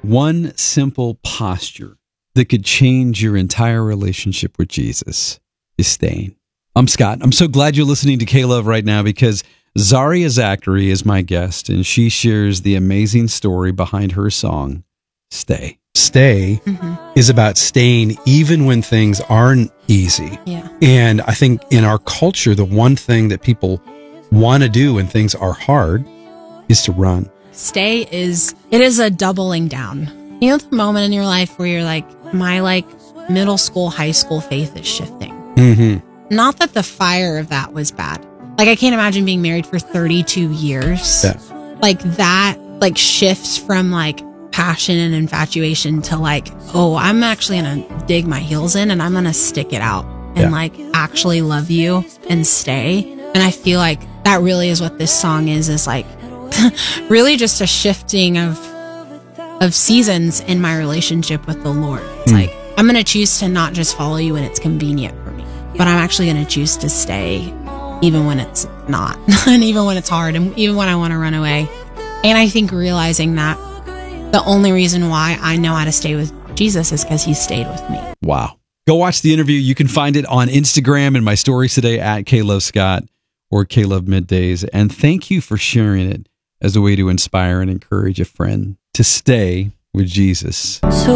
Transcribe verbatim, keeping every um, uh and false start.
one simple posture that could change your entire relationship with Jesus is staying. I'm Scott. I'm so glad you're listening to K-Love right now because Zaria Zachary is my guest, and she shares the amazing story behind her song, Stay. Stay mm-hmm. is about staying even when things aren't easy. Yeah. And I think in our culture, the one thing that people want to do when things are hard is to run. Stay is, it is a doubling down. You know, the moment in your life where you're like, my like middle school, high school faith is shifting. Mm-hmm. Not that the fire of that was bad. Like, I can't imagine being married for thirty-two years. Yeah. Like that, like shifts from like passion and infatuation to like, oh, I'm actually going to dig my heels in and I'm going to stick it out and yeah. like actually love you and stay. And I feel like that really is what this song is, is like really just a shifting of, of seasons in my relationship with the Lord. It's mm. like, I'm going to choose to not just follow you when it's convenient for me, but I'm actually going to choose to stay even when it's not, and even when it's hard, and even when I want to run away. And I think realizing that the only reason why I know how to stay with Jesus is because he stayed with me. Wow. Go watch the interview. You can find it on Instagram and my stories today at K-Love Scott or K-Love Middays. And thank you for sharing it as a way to inspire and encourage a friend to stay with Jesus. So